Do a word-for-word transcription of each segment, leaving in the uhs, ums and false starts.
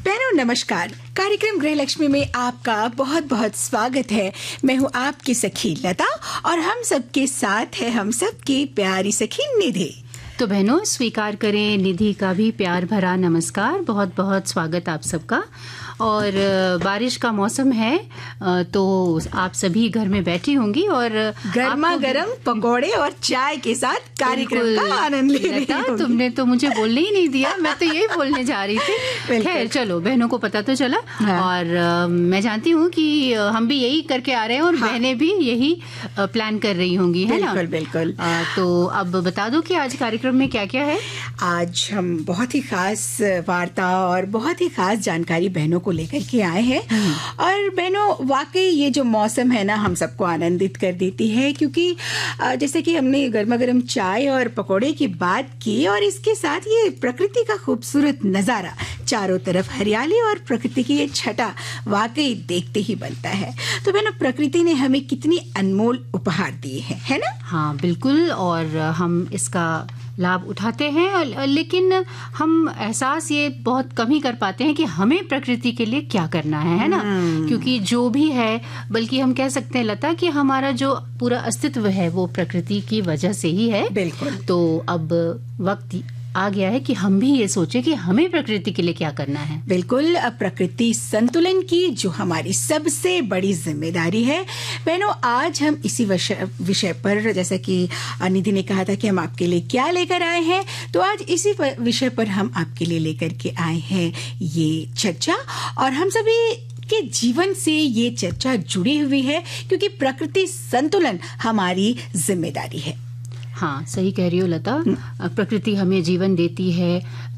बहनों नमस्कार। कार्यक्रम गृह लक्ष्मी में आपका बहुत बहुत स्वागत है। मैं हूँ आपकी सखी लता और हम सबके साथ है हम सबकी प्यारी सखी निधि। तो बहनों स्वीकार करें निधि का भी प्यार भरा नमस्कार। बहुत बहुत स्वागत आप सबका। और बारिश का मौसम है तो आप सभी घर में बैठी होंगी और गर्मा गर्म पकौड़े और चाय के साथ कार्यक्रम का आनंद ले रही होंगी। तुमने तो मुझे बोलने ही नहीं दिया, मैं तो यही बोलने जा रही थी। खैर चलो, बहनों को पता तो चला। हाँ। और आ, मैं जानती हूँ कि हम भी यही करके आ रहे हैं और हाँ। बहनें भी यही प्लान कर रही होंगी, है ना? बिल्कुल बिल्कुल। आ, तो अब बता दो कि आज कार्यक्रम में क्या क्या है। आज हम बहुत ही खास वार्ता और बहुत ही खास जानकारी बहनों को लेकर के आए हैं। और बहनों वाकई ये जो मौसम है ना हम सबको आनंदित कर देती है, क्योंकि जैसे कि हमने गर्मा गर्म चाय और पकौड़े की बात की और इसके साथ ये प्रकृति का खूबसूरत नजारा, चारों तरफ हरियाली और प्रकृति की ये छटा वाकई देखते ही बनता है। तो बहनों प्रकृति ने हमें कितनी अनमोल उपहार दिए हैं, है ना? हाँ बिल्कुल। और हम इसका लाभ उठाते हैं, लेकिन हम एहसास ये बहुत कम ही कर पाते हैं कि हमें प्रकृति के लिए क्या करना है, है ना? क्योंकि जो भी है, बल्कि हम कह सकते हैं लता कि हमारा जो पूरा अस्तित्व है वो प्रकृति की वजह से ही है। बिल्कुल। तो अब वक्त आ गया है कि हम भी ये सोचे कि हमें प्रकृति के लिए क्या करना है। बिल्कुल। प्रकृति संतुलन की जो हमारी सबसे बड़ी जिम्मेदारी है। बहनों आज हम इसी विषय पर, जैसा कि निधि ने कहा था कि हम आपके लिए क्या लेकर आए हैं, तो आज इसी विषय पर हम आपके लिए लेकर के आए हैं ये चर्चा। और हम सभी के जीवन से ये चर्चा जुड़ी हुई है, क्योंकि प्रकृति संतुलन हमारी जिम्मेदारी है। हाँ सही कह रही हो लता। प्रकृति हमें जीवन देती है।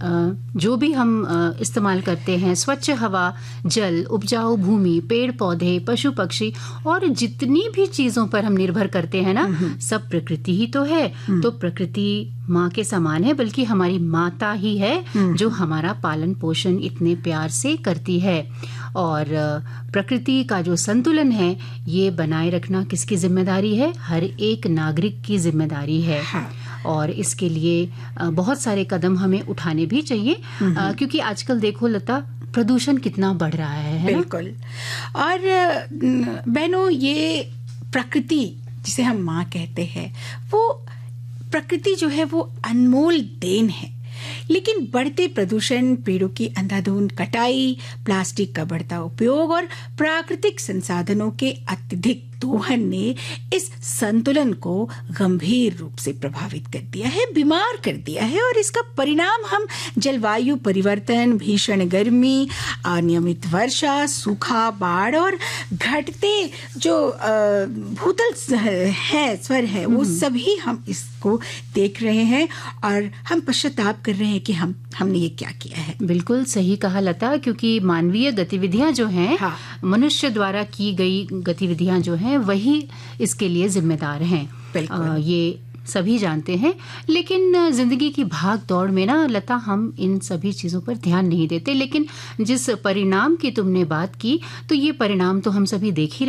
जो भी हम इस्तेमाल करते हैं, स्वच्छ हवा, जल, उपजाऊ भूमि, पेड़ पौधे, पशु पक्षी और जितनी भी चीजों पर हम निर्भर करते हैं ना, सब प्रकृति ही तो है। तो प्रकृति माँ के समान है, बल्कि हमारी माता ही है जो हमारा पालन पोषण इतने प्यार से करती है। और प्रकृति का जो संतुलन है ये बनाए रखना किसकी जिम्मेदारी है? हर एक नागरिक की जिम्मेदारी है। हाँ। और इसके लिए बहुत सारे कदम हमें उठाने भी चाहिए, क्योंकि आजकल देखो लता प्रदूषण कितना बढ़ रहा है, है बिल्कुल। और बहनों ये प्रकृति जिसे हम माँ कहते हैं, वो प्रकृति जो है वो अनमोल देन है। लेकिन बढ़ते प्रदूषण, पेड़ों की अंधाधुंध कटाई, प्लास्टिक का बढ़ता उपयोग और प्राकृतिक संसाधनों के अत्यधिक दोहन ने इस संतुलन को गंभीर रूप से प्रभावित कर दिया है, बीमार कर दिया है। और इसका परिणाम हम जलवायु परिवर्तन, भीषण गर्मी, अनियमित वर्षा, सूखा, बाढ़ और घटते जो भूतल है, स्वर है, वो सभी हम इसको देख रहे हैं और हम पश्चाताप कर रहे हैं कि हम हमने ये क्या किया है। बिल्कुल सही कहा लता, क्योंकि मानवीय गतिविधियां जो हैं, हाँ। मनुष्य द्वारा की गई गतिविधियां जो हैं वही इसके लिए जिम्मेदार हैं। आ, ये सभी जानते हैं। लेकिन जिंदगी की भाग दौड़ में ना लता हम इन सभी चीजों पर ध्यान नहीं देते। लेकिन जिस परिणाम की तुमने बात की, तो ये परिणाम तो हम सभी देख ही